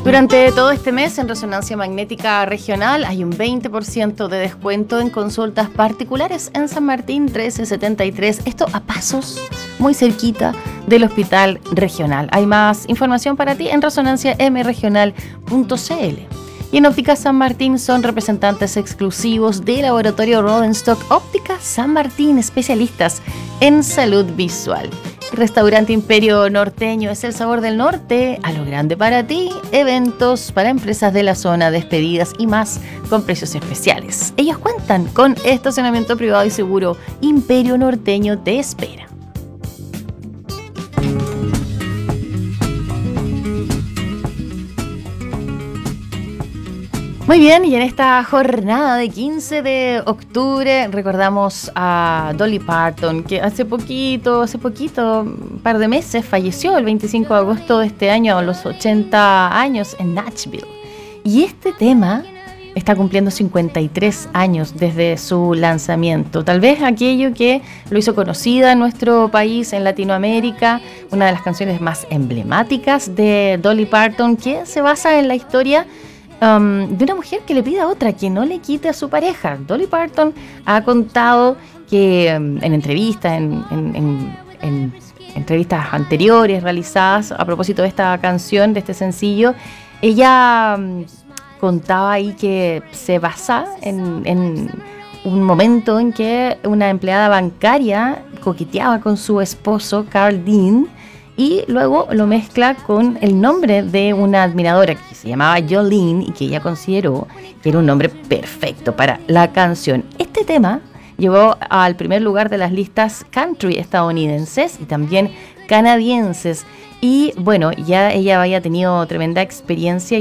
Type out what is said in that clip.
Durante todo este mes en Resonancia Magnética Regional hay un 20% de descuento en consultas particulares en San Martín 1373. Esto a pasos muy cerquita del Hospital Regional. Hay más información para ti en resonanciamregional.cl. Y en Óptica San Martín son representantes exclusivos de Laboratorio Rodenstock Óptica San Martín, especialistas en salud visual. Restaurante Imperio Norteño es el sabor del norte, a lo grande para ti, eventos para empresas de la zona, despedidas y más con precios especiales. Ellos cuentan con estacionamiento privado y seguro. Imperio Norteño te espera. Muy bien, y en esta jornada de 15 de octubre recordamos a Dolly Parton, que hace poquito, un par de meses, falleció el 25 de agosto de este año a los 80 años en Nashville. Y este tema está cumpliendo 53 años desde su lanzamiento. Tal vez aquello que lo hizo conocida en nuestro país, en Latinoamérica, una de las canciones más emblemáticas de Dolly Parton, que se basa en la historia de una mujer que le pide a otra que no le quite a su pareja. Dolly Parton ha contado que en entrevistas, en entrevistas anteriores realizadas a propósito de esta canción, de este sencillo, ella contaba ahí que se basa en un momento en que una empleada bancaria coqueteaba con su esposo, Carl Dean, y luego lo mezcla con el nombre de una admiradora que se llamaba Jolene y que ella consideró que era un nombre perfecto para la canción. Este tema llegó al primer lugar de las listas country estadounidenses y también canadienses. Y bueno, ya ella había tenido tremenda experiencia